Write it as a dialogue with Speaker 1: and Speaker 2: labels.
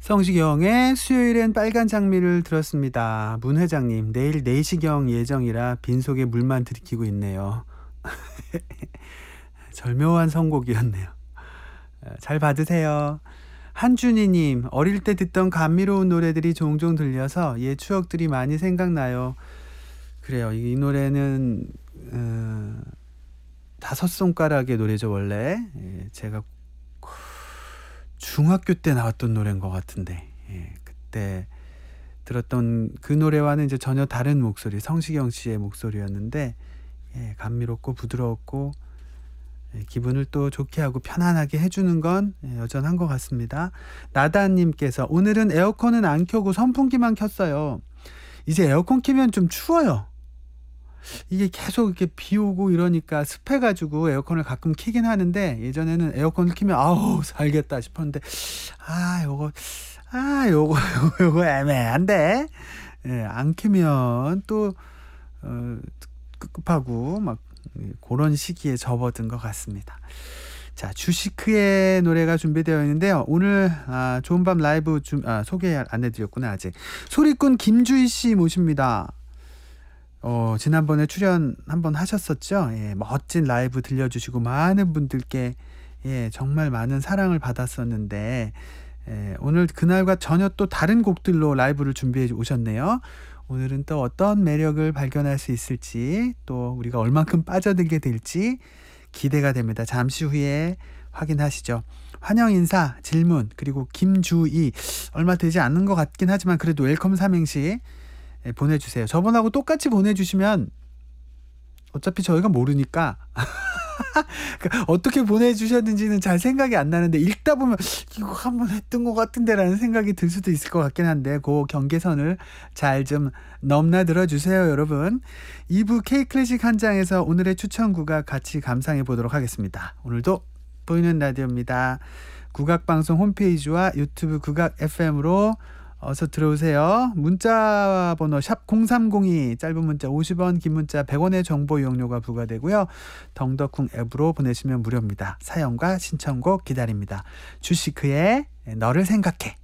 Speaker 1: 성시경의 수요일엔 빨간 장미를 들었습니다. 문 회장님, 내일 내시경 예정이라 빈속에 물만 들이키고 있네요. 절묘한 선곡이었네요. 잘 받으세요. 한준희님, 어릴 때 듣던 감미로운 노래들이 종종 들려서 옛 추억들이 많이 생각나요. 그래요. 이 노래는 다섯 손가락의 노래죠 원래. 제가 중학교 때 나왔던 노래인 것 같은데, 그때 들었던 그 노래와는 이제 전혀 다른 목소리, 성시경 씨의 목소리였는데, 감미롭고 부드러웠고, 기분을 또 좋게 하고 편안하게 해주는 건 여전한 것 같습니다. 나다님께서 오늘은 에어컨은 안 켜고 선풍기만 켰어요. 이제 에어컨 켜면 좀 추워요. 이게 계속 이렇게 비 오고 이러니까 습해가지고 에어컨을 가끔 켜긴 하는데, 예전에는 에어컨을 켜면 아우 살겠다 싶었는데 요거 애매한데, 안 켜면 또 급급하고 막 그런 시기에 접어든 것 같습니다. 자, 주시크의 노래가 준비되어 있는데요. 오늘 좋은 밤 라이브 소개 안 해드렸구나 아직. 소리꾼 김주희 씨 모십니다. 지난번에 출연 한번 하셨었죠. 멋진 라이브 들려주시고 많은 분들께 정말 많은 사랑을 받았었는데, 오늘 그날과 전혀 또 다른 곡들로 라이브를 준비해 오셨네요. 오늘은 또 어떤 매력을 발견할 수 있을지, 또 우리가 얼만큼 빠져들게 될지 기대가 됩니다. 잠시 후에 확인하시죠. 환영 인사, 질문, 그리고 김주희, 얼마 되지 않는 것 같긴 하지만 그래도 웰컴 삼행시 보내주세요. 저번하고 똑같이 보내주시면 어차피 저희가 모르니까 어떻게 보내주셨는지는 잘 생각이 안 나는데, 읽다 보면 이거 한번 했던 것 같은데 라는 생각이 들 수도 있을 것 같긴 한데, 그 경계선을 잘 좀 넘나들어 주세요 여러분. 2부 K클래식 한 장에서 오늘의 추천곡 같이 감상해 보도록 하겠습니다. 오늘도 보이는 라디오입니다. 국악방송 홈페이지와 유튜브 국악 FM으로 어서 들어오세요. 문자 번호 샵 0302, 짧은 문자 50원, 긴 문자 100원의 정보 이용료가 부과되고요. 덩더쿵 앱으로 보내시면 무료입니다. 사연과 신청곡 기다립니다. 주시크의 너를 생각해.